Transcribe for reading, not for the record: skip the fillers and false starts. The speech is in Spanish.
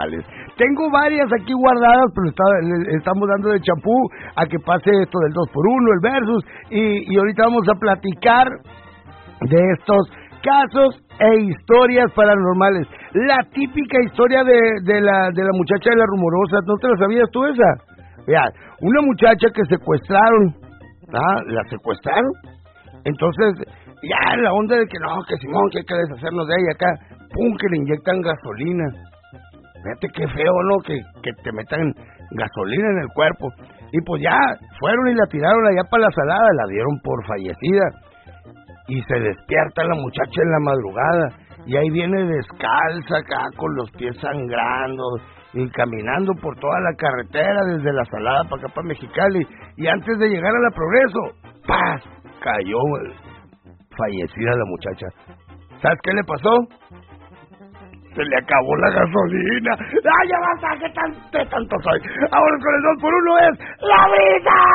Tengo varias aquí guardadas, pero le estamos dando de champú a que pase esto del 2x1, el versus, y ahorita vamos a platicar de estos casos e historias paranormales. La típica historia de la muchacha de la Rumorosa, ¿no te la sabías tú esa? Mira, una muchacha que secuestraron, la secuestraron, entonces ya la onda de que no, que Simón, que hay que deshacernos de ella acá, pum, que le inyectan gasolina. Fíjate qué feo, ¿no? Que te metan gasolina en el cuerpo. Y pues ya fueron y la tiraron allá para la salada, la dieron por fallecida. Y se despierta la muchacha en la madrugada. Y ahí viene descalza acá, con los pies sangrando, y caminando por toda la carretera, desde la salada para acá, para Mexicali. Y antes de llegar a la Progreso, ¡pah! Cayó fallecida la muchacha. ¿Sabes qué le pasó? Se le acabó la gasolina. ¡Ay, ya basta! ¿Qué tanto soy? Ahora con el 2x1 es la vida.